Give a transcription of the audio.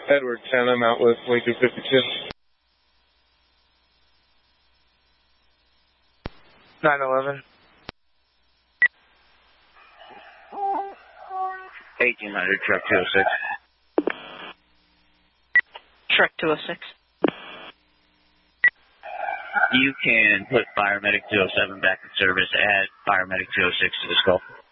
Edward 10, I'm out with Lincoln 52. 911. 1800, truck 206. Truck 206. You can put Fire Medic 207 back in service. Add Fire Medic 206 to the scope.